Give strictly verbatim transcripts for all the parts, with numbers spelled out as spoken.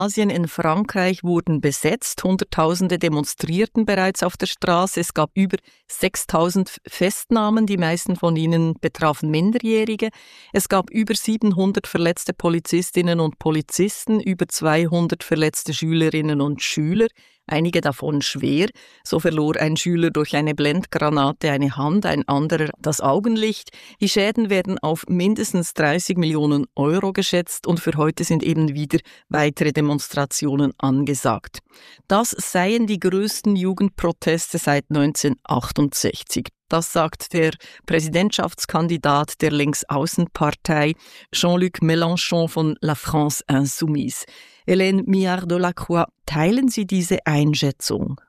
Gymnasien in Frankreich wurden besetzt. Hunderttausende demonstrierten bereits auf der Straße. Es gab über sechstausend Festnahmen. Die meisten von ihnen betrafen Minderjährige. Es gab über siebenhundert verletzte Polizistinnen und Polizisten, über zweihundert verletzte Schülerinnen und Schüler. Einige davon schwer. So verlor ein Schüler durch eine Blendgranate eine Hand, ein anderer das Augenlicht. Die Schäden werden auf mindestens dreißig Millionen Euro geschätzt und für heute sind eben wieder weitere Demonstrationen angesagt. Das seien die größten Jugendproteste seit neunzehnhundertachtundsechzig. Das sagt der Präsidentschaftskandidat der Linksaußenpartei Jean-Luc Mélenchon von La France Insoumise. Hélène Miard-Delacroix, teilen Sie diese Einschätzung?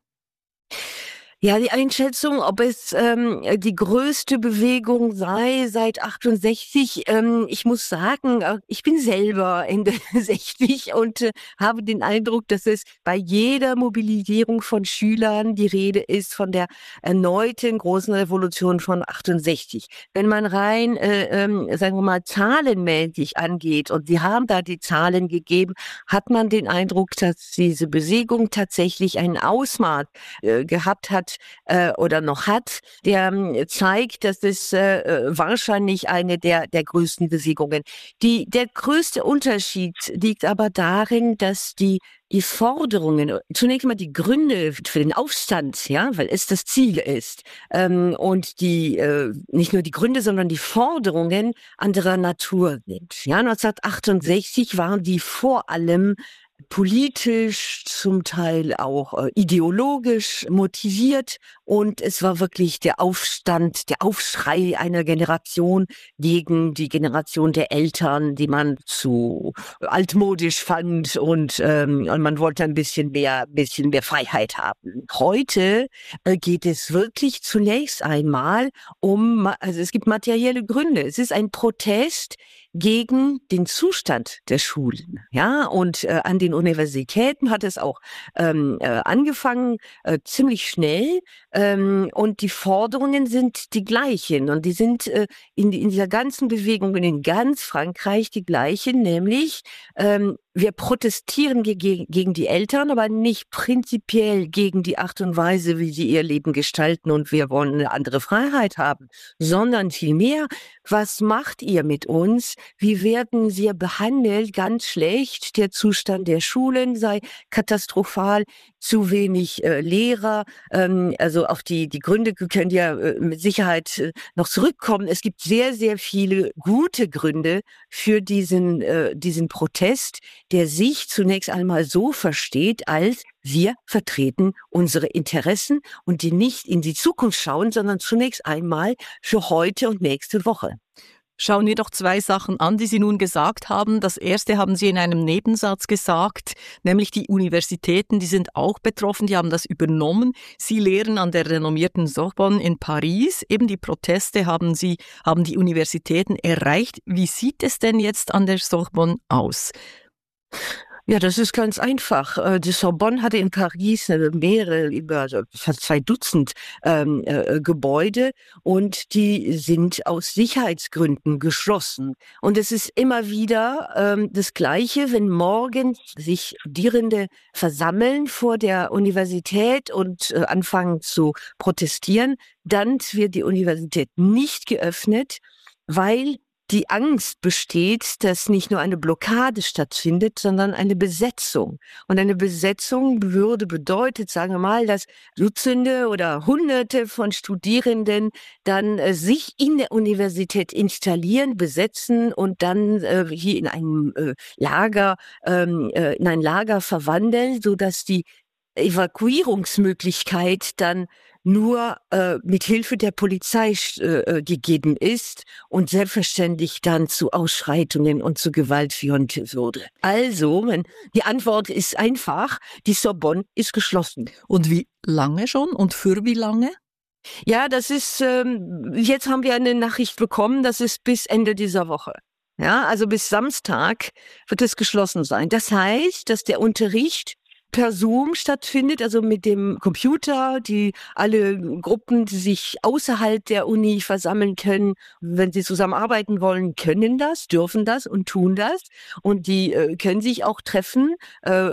Ja, die Einschätzung, ob es ähm, die größte Bewegung sei seit achtundsechzig, ähm, ich muss sagen, ich bin selber Ende sechzig und äh, habe den Eindruck, dass es bei jeder Mobilisierung von Schülern die Rede ist von der erneuten großen Revolution von achtundsechzig. Wenn man rein, äh, ähm, sagen wir mal, zahlenmäßig angeht, und Sie haben da die Zahlen gegeben, hat man den Eindruck, dass diese Bewegung tatsächlich ein Ausmaß äh, gehabt hat, Äh, oder noch hat, der äh, zeigt, dass es äh, wahrscheinlich eine der der größten Bewegungen. Die der größte Unterschied liegt aber darin, dass die die Forderungen, zunächst mal die Gründe für den Aufstand, ja, weil es das Ziel ist, ähm, und die äh, nicht nur die Gründe, sondern die Forderungen anderer Natur sind. Ja, neunzehnhundertachtundsechzig waren die vor allem politisch, zum Teil auch äh, ideologisch motiviert, und es war wirklich der Aufstand, der Aufschrei einer Generation gegen die Generation der Eltern, die man zu altmodisch fand, und, ähm, und man wollte ein bisschen mehr, bisschen mehr Freiheit haben. Heute äh, geht es wirklich zunächst einmal um, also es gibt materielle Gründe. Es ist ein Protest gegen den Zustand der Schulen, ja, und äh, an den Universitäten hat es auch ähm, äh, angefangen, äh, ziemlich schnell, ähm, und die Forderungen sind die gleichen, und die sind äh, in, in dieser ganzen Bewegung in ganz Frankreich die gleichen, nämlich ähm, wir protestieren ge- gegen die Eltern, aber nicht prinzipiell gegen die Art und Weise, wie sie ihr Leben gestalten, und wir wollen eine andere Freiheit haben, sondern vielmehr, was macht ihr mit uns? Wie werden wir behandelt? Ganz schlecht. Der Zustand der Schulen sei katastrophal. Zu wenig äh, Lehrer. Ähm, also auf die die Gründe können ja äh, mit Sicherheit äh, noch zurückkommen. Es gibt sehr, sehr viele gute Gründe für diesen äh, diesen Protest, der sich zunächst einmal so versteht, als wir vertreten unsere Interessen und die nicht in die Zukunft schauen, sondern zunächst einmal für heute und nächste Woche. Schauen wir doch zwei Sachen an, die Sie nun gesagt haben. Das erste haben Sie in einem Nebensatz gesagt, nämlich die Universitäten, die sind auch betroffen, die haben das übernommen. Sie lehren an der renommierten Sorbonne in Paris. Eben die Proteste haben Sie, haben die Universitäten erreicht. Wie sieht es denn jetzt an der Sorbonne aus? Ja, das ist ganz einfach. Die Sorbonne hatte in Paris mehrere, über fast zwei Dutzend ähm, äh, Gebäude, und die sind aus Sicherheitsgründen geschlossen. Und es ist immer wieder ähm, das Gleiche, wenn morgens sich Studierende versammeln vor der Universität und äh, anfangen zu protestieren, dann wird die Universität nicht geöffnet, weil die Angst besteht, dass nicht nur eine Blockade stattfindet, sondern eine Besetzung. Und eine Besetzung würde bedeutet, sagen wir mal, dass Dutzende oder Hunderte von Studierenden dann äh, sich in der Universität installieren, besetzen und dann äh, hier in einem äh, Lager, ähm, äh, in ein Lager verwandeln, so dass die Evakuierungsmöglichkeit dann nur äh, mit Hilfe der Polizei äh, gegeben ist und selbstverständlich dann zu Ausschreitungen und zu Gewalt führen würde. Also, die Antwort ist einfach, die Sorbonne ist geschlossen. Und wie lange schon und für wie lange? Ja, das ist, ähm, jetzt haben wir eine Nachricht bekommen, das ist bis Ende dieser Woche. Ja, also bis Samstag wird es geschlossen sein. Das heißt, dass der Unterricht per Zoom stattfindet, also mit dem Computer, die alle Gruppen, die sich außerhalb der Uni versammeln können, wenn sie zusammenarbeiten wollen, können das, dürfen das und tun das. Und die äh, können sich auch treffen, äh,